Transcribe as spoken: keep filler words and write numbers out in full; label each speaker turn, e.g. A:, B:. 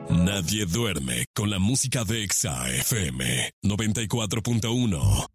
A: Nadie duerme con la música de Exa F M noventa y cuatro punto uno.